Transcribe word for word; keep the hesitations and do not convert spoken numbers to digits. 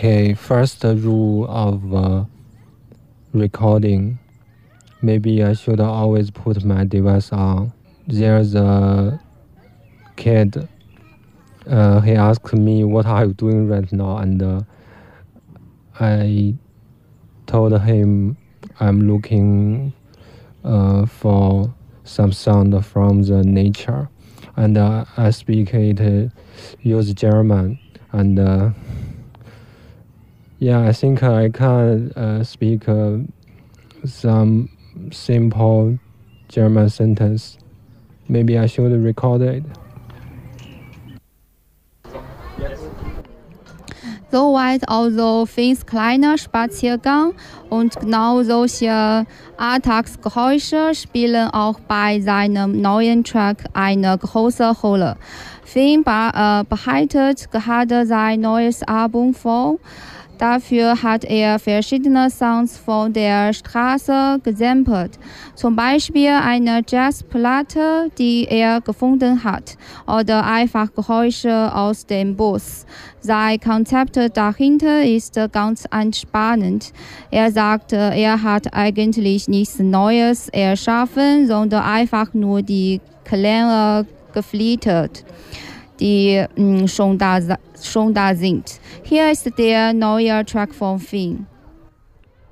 Okay, first rule of uh, recording. Maybe I should always put my device on. There's a kid. Uh, he asked me, "What are you doing right now?" And uh, I told him I'm looking uh, for some sound from the nature, and uh, I speak it, uh, use German, and uh, yeah, I think I can uh, speak uh, some simple German sentence. Maybe I should record it. Soweit also Finns kleiner Spaziergang und genau solche Alltagsgeräusche spielen auch bei seinem neuen Track eine große Rolle. Finn bereitet gerade sein neues Album vor. Dafür hat er verschiedene Sounds von der Straße gesampelt. Zum Beispiel eine Jazzplatte, die er gefunden hat, oder einfach Geräusche aus dem Bus. Sein Konzept dahinter ist ganz entspannend. Er sagte, er hat eigentlich nichts Neues erschaffen, sondern einfach nur die Klänge geflittert, die mh, schon, da, schon da sind. Hier ist der neue Track von Finn.